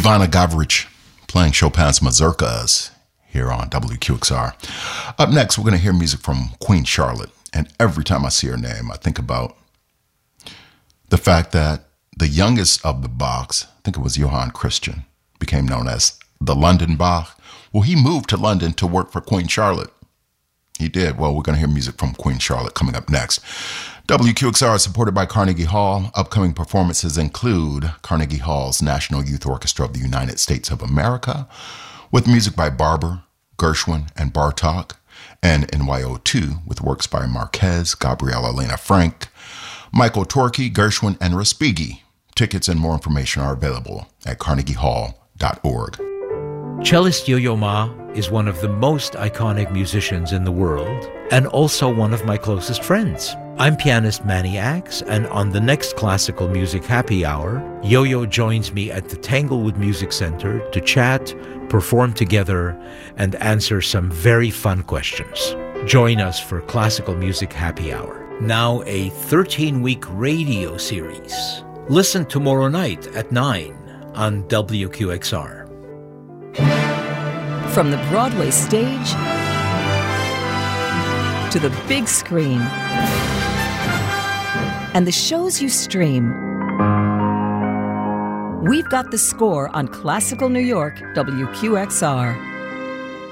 Ivana Gavrich playing Chopin's Mazurkas here on WQXR. Up next, we're going to hear music from Queen Charlotte. And every time I see her name, I think about the fact that the youngest of the Bachs, I think it was Johann Christian, became known as the London Bach. Well, he moved to London to work for Queen Charlotte. He did. Well, we're going to hear music from Queen Charlotte coming up next. WQXR is supported by Carnegie Hall. Upcoming performances include Carnegie Hall's National Youth Orchestra of the United States of America, with music by Barber, Gershwin, and Bartok, and NYO2 with works by Marquez, Gabriela Elena Frank, Michael Torkey, Gershwin, and Respighi. Tickets and more information are available at carnegiehall.org. Cellist Yo-Yo Ma is one of the most iconic musicians in the world and also one of my closest friends. I'm pianist Manny Axe, and on the next Classical Music Happy Hour, Yo-Yo joins me at the Tanglewood Music Center to chat, perform together, and answer some very fun questions. Join us for Classical Music Happy Hour, now a 13-week radio series. Listen tomorrow night at 9 on WQXR. From the Broadway stage to the big screen and the shows you stream, we've got the score on Classical New York, WQXR.